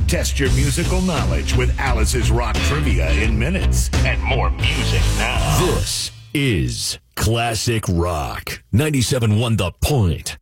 Test your musical knowledge with Alice's Rock Trivia in minutes. And more music now. This is Classic Rock. 97.1 The Point.